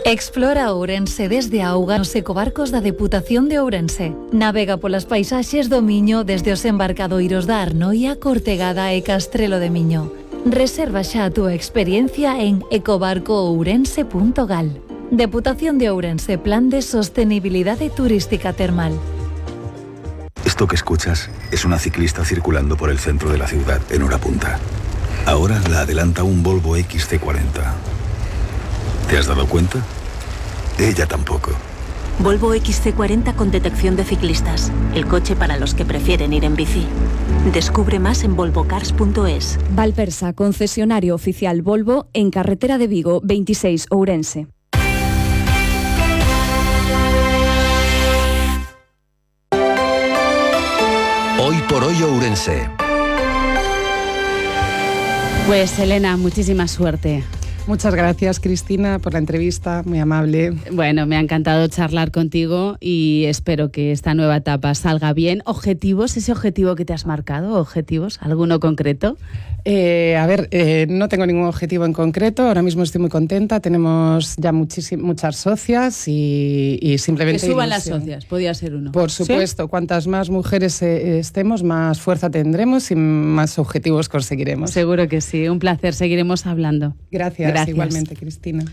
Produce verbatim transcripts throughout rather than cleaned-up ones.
Explora Ourense desde a auga nos ecobarcos da Deputación de Ourense. Navega polas paisaxes do Miño desde os embarcadoiros da Arnoia, Cortegada e Castrelo de Miño. Reserva xa a túa experiencia en ecobarco ourense punto gal. Deputación de Ourense, Plan de Sostenibilidade Turística Termal. Esto que escuchas es una ciclista circulando por el centro de la ciudad en hora punta. Ahora la adelanta un Volvo X C cuarenta. ¿Te has dado cuenta? Ella tampoco. Volvo X C cuarenta con detección de ciclistas. El coche para los que prefieren ir en bici. Descubre más en volvo cars punto es. Valpersa, concesionario oficial Volvo en carretera de Vigo veintiséis, Ourense. Hoy por hoy Ourense. Pues Elena, muchísima suerte. Muchas gracias, Cristina, por la entrevista, muy amable. Bueno, me ha encantado charlar contigo y espero que esta nueva etapa salga bien. ¿Objetivos? ¿Ese objetivo que te has marcado? ¿Objetivos? ¿Alguno concreto? Eh, a ver, eh, no tengo ningún objetivo en concreto. Ahora mismo estoy muy contenta. Tenemos ya muchas socias y, y simplemente... Que suban ilusión. Las socias, podía ser uno. Por supuesto, ¿sí? Cuantas más mujeres eh, estemos, más fuerza tendremos y más objetivos conseguiremos. Seguro que sí. Un placer. Seguiremos hablando. Gracias. Gracias. Igualmente, Cristina.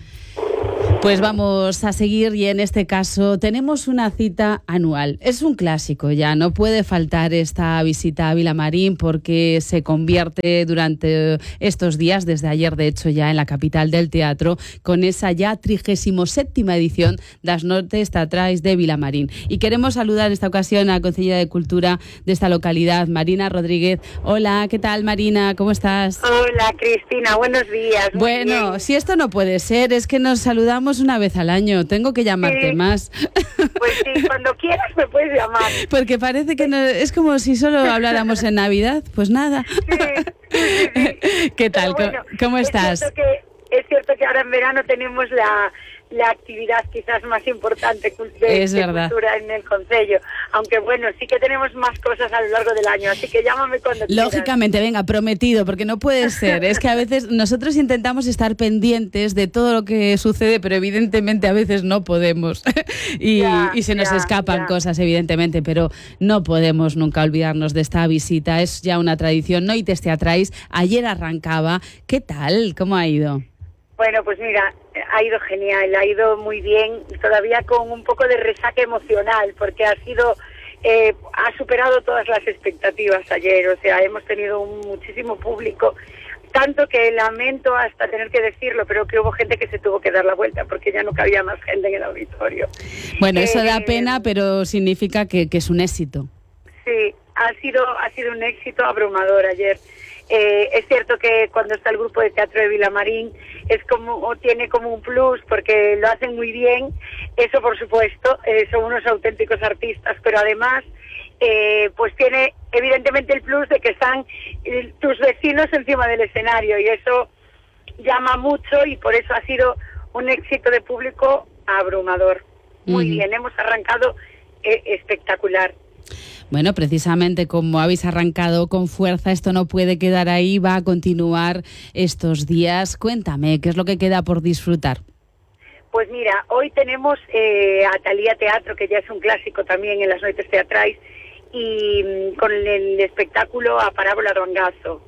Pues vamos a seguir y en este caso tenemos una cita anual. Es un clásico ya, no puede faltar esta visita a Vilamarín porque se convierte durante estos días, desde ayer de hecho ya en la capital del teatro, con esa ya trigésimo séptima edición das Noites Teatrais de Vilamarín. Y queremos saludar en esta ocasión a la Concelleira de Cultura de esta localidad, Marina Rodríguez. Hola, ¿qué tal, Marina? ¿Cómo estás? Hola, Cristina, buenos días. Bueno, bien. Si esto no puede ser, es que nos saludamos una vez al año, tengo que llamarte sí. más. Pues sí, cuando quieras me puedes llamar. Porque parece que no, es como si solo habláramos en Navidad, pues nada. Sí, sí, sí. ¿Qué tal? Bueno, ¿Cómo, ¿Cómo estás? Es cierto, que, es cierto que ahora en verano tenemos la, la actividad quizás más importante de, es de verdad. cultura en el concello, aunque bueno, sí que tenemos más cosas a lo largo del año, así que llámame cuando quieras. Lógicamente, venga, prometido, porque no puede ser, es que a veces nosotros intentamos estar pendientes de todo lo que sucede, pero evidentemente a veces no podemos y, ya, y se nos ya, escapan ya. cosas, evidentemente, pero no podemos nunca olvidarnos de esta visita, es ya una tradición. Noites Teatrais, ayer arrancaba, ¿qué tal? ¿Cómo ha ido? Bueno, pues mira, ha ido genial, ha ido muy bien, todavía con un poco de resaca emocional, porque ha sido, eh, ha superado todas las expectativas ayer, o sea, hemos tenido un muchísimo público, tanto que lamento hasta tener que decirlo, pero que hubo gente que se tuvo que dar la vuelta, porque ya no cabía más gente en el auditorio. Bueno, eso eh, da pena, pero significa que, que es un éxito. Sí, ha sido, ha sido un éxito abrumador ayer. Eh, es cierto que cuando está el grupo de teatro de Vilamarín es como tiene como un plus porque lo hacen muy bien, eso por supuesto, eh, son unos auténticos artistas, pero además eh, pues tiene evidentemente el plus de que están eh, tus vecinos encima del escenario y eso llama mucho y por eso ha sido un éxito de público abrumador. Muy uh-huh. bien, hemos arrancado eh, espectacular. Bueno, precisamente como habéis arrancado con fuerza, esto no puede quedar ahí, va a continuar estos días. Cuéntame, ¿qué es lo que queda por disfrutar? Pues mira, hoy tenemos eh, a Talía Teatro, que ya es un clásico también en las Noites Teatrais, y mm, con el espectáculo A Parábola do Angazo.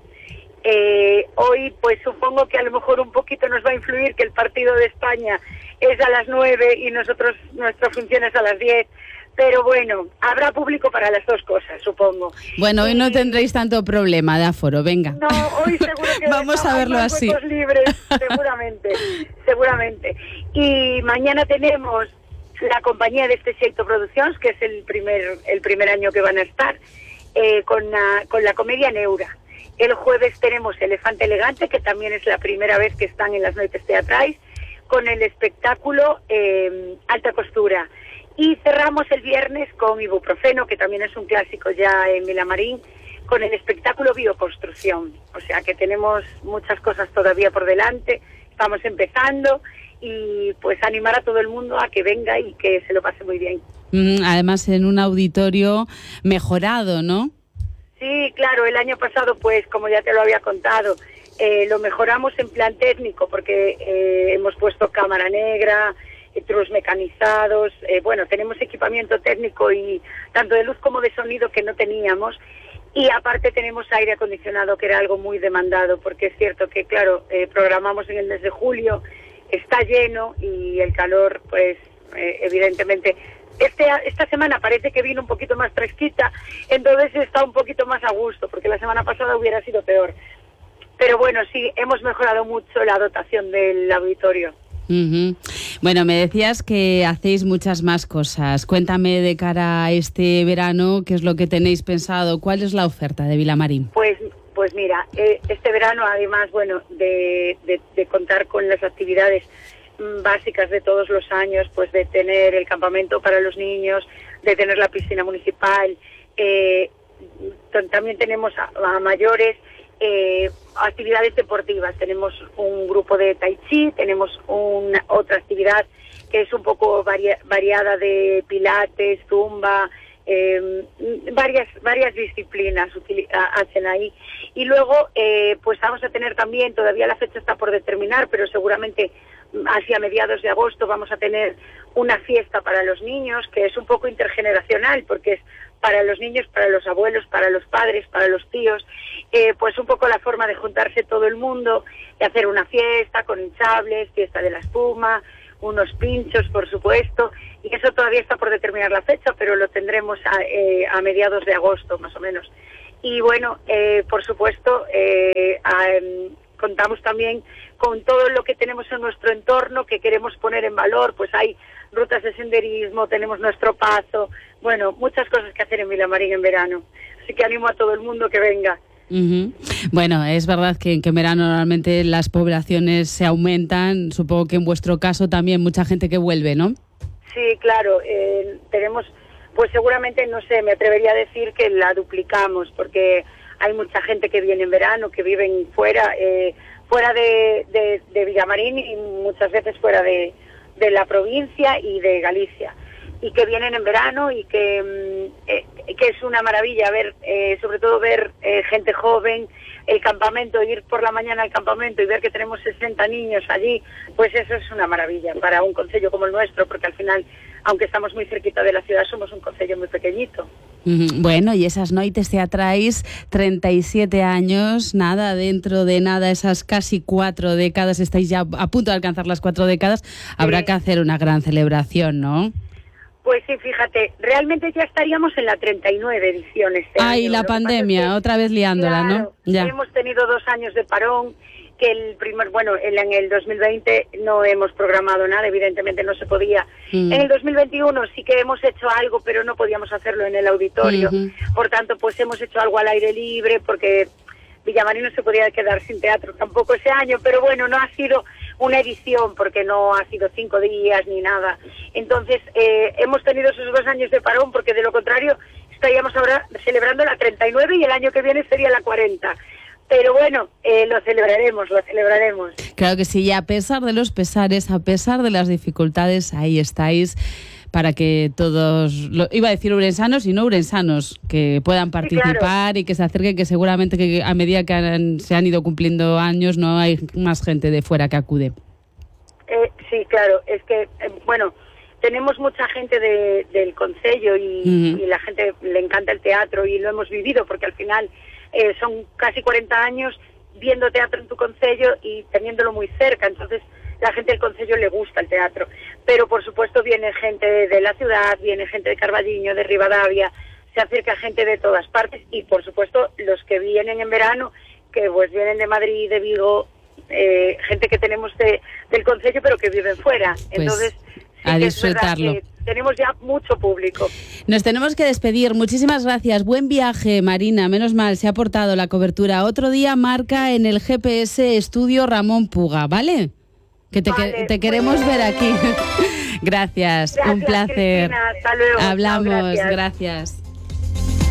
Eh, hoy, pues supongo que a lo mejor un poquito nos va a influir que el partido de España es a las nueve y nosotros nuestra función es a las diez. Pero bueno, habrá público para las dos cosas, supongo. Bueno, hoy y... no tendréis tanto problema de aforo, venga. No, hoy seguro que vamos a verlo así. Libres, seguramente, seguramente. Y mañana tenemos la compañía de este Xeito Producciones, que es el primer el primer año que van a estar, eh, con, la, con la comedia Neura. El jueves tenemos Elefante Elegante, que también es la primera vez que están en las Noites Teatrais, con el espectáculo eh, Alta Costura. Y cerramos el viernes con Ibuprofeno, que también es un clásico ya en Vilamarín, con el espectáculo Bioconstrucción. O sea que tenemos muchas cosas todavía por delante, estamos empezando y pues animar a todo el mundo a que venga y que se lo pase muy bien. Mm, además en un auditorio mejorado, ¿no? Sí, claro, el año pasado pues como ya te lo había contado, eh, lo mejoramos en plan técnico porque eh, hemos puesto cámara negra, trus mecanizados, eh, bueno, tenemos equipamiento técnico y tanto de luz como de sonido que no teníamos, y aparte tenemos aire acondicionado, que era algo muy demandado, porque es cierto que, claro, eh, programamos en el mes de julio, está lleno y el calor, pues, eh, evidentemente, este, esta semana parece que vino un poquito más fresquita, entonces está un poquito más a gusto, porque la semana pasada hubiera sido peor. Pero bueno, sí, hemos mejorado mucho la dotación del auditorio. Uh-huh. Bueno, me decías que hacéis muchas más cosas. Cuéntame de cara a este verano, ¿qué es lo que tenéis pensado? ¿Cuál es la oferta de Vilamarín? Pues, pues mira, eh, este verano, además, bueno, de, de, de contar con las actividades básicas de todos los años, pues de tener el campamento para los niños, de tener la piscina municipal, eh, también tenemos a, a mayores eh, actividades deportivas. Tenemos un grupo de tai chi, tenemos una otra actividad que es un poco varia, variada de pilates, zumba, eh, varias varias disciplinas hacen ahí. Y luego eh, pues vamos a tener también, todavía la fecha está por determinar, pero seguramente hacia mediados de agosto vamos a tener una fiesta para los niños, que es un poco intergeneracional, porque es para los niños, para los abuelos, para los padres, para los tíos, eh, pues un poco la forma de juntarse todo el mundo, de hacer una fiesta con hinchables, fiesta de la espuma, unos pinchos, por supuesto, y eso todavía está por determinar la fecha, pero lo tendremos a, eh, a mediados de agosto, más o menos. Y bueno, eh, por supuesto, eh, a, contamos también con todo lo que tenemos en nuestro entorno que queremos poner en valor, pues hay rutas de senderismo, tenemos nuestro pazo, bueno, muchas cosas que hacer en Vilamarín en verano. Así que animo a todo el mundo que venga. Uh-huh. Bueno, es verdad que, que en verano normalmente las poblaciones se aumentan, supongo que en vuestro caso también mucha gente que vuelve, ¿no? Sí, claro, eh, tenemos, pues seguramente, no sé, me atrevería a decir que la duplicamos, porque hay mucha gente que viene en verano, que viven fuera, eh, fuera de, de, de Vilamarín y muchas veces fuera de, de la provincia y de Galicia, y que vienen en verano y que, eh, que es una maravilla ver, eh, sobre todo ver eh, gente joven, el campamento, ir por la mañana al campamento y ver que tenemos sesenta niños allí, pues eso es una maravilla para un concello como el nuestro, porque al final, aunque estamos muy cerquita de la ciudad, somos un concello muy pequeñito. Bueno, y esas noites teatrais, treinta y siete años, nada, dentro de nada, esas casi cuatro décadas, estáis ya a punto de alcanzar las cuatro décadas, habrá sí. que hacer una gran celebración, ¿no? Pues sí, fíjate, realmente ya estaríamos en la treinta y nueve edición este Ay, año. la Lo pandemia, que, otra vez liándola, claro, ¿no? Ya. Hemos tenido dos años de parón, que el primer, bueno, en el dos mil veinte no hemos programado nada, evidentemente no se podía. Mm. En el dos mil veintiuno sí que hemos hecho algo, pero no podíamos hacerlo en el auditorio. Uh-huh. Por tanto, pues hemos hecho algo al aire libre, porque Vilamarín no se podía quedar sin teatro tampoco ese año, pero bueno, no ha sido una edición, porque no ha sido cinco días ni nada. Entonces, eh, hemos tenido esos dos años de parón, porque de lo contrario estaríamos ahora celebrando la treinta y nueve y el año que viene sería la cuarenta. Pero bueno, eh, lo celebraremos, lo celebraremos. Claro que sí, y a pesar de los pesares, a pesar de las dificultades, ahí estáis para que todos, lo, iba a decir urensanos y no urensanos, que puedan participar, sí, claro, y que se acerquen, que seguramente que a medida que han, se han ido cumpliendo años no hay más gente de fuera que acude. Eh, sí, claro, es que, eh, bueno, tenemos mucha gente de, del concello y, uh-huh. y la gente le encanta el teatro y lo hemos vivido, porque al final eh, son casi cuarenta años viendo teatro en tu concello y teniéndolo muy cerca, entonces la gente del concello le gusta el teatro, pero por supuesto viene gente de la ciudad, viene gente de Carballiño, de Rivadavia, se acerca gente de todas partes y por supuesto los que vienen en verano, que pues vienen de Madrid, de Vigo, eh, gente que tenemos de, del concello pero que viven fuera, pues, entonces sí, a disfrutarlo. Tenemos ya mucho público. Nos tenemos que despedir. Muchísimas gracias. Buen viaje, Marina. Menos mal, se ha aportado la cobertura. Otro día marca en el G P S Estudio Ramón Puga, ¿vale? Que te, vale, que, te queremos ver aquí. Gracias, gracias, un placer. Cristina, hasta luego. Hablamos, no, gracias. gracias.